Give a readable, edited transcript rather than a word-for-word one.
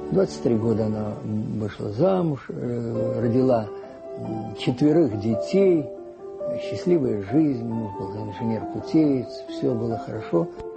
23 года она вышла замуж, родила 4 детей, счастливая жизнь, муж был инженер-путеец, все было хорошо.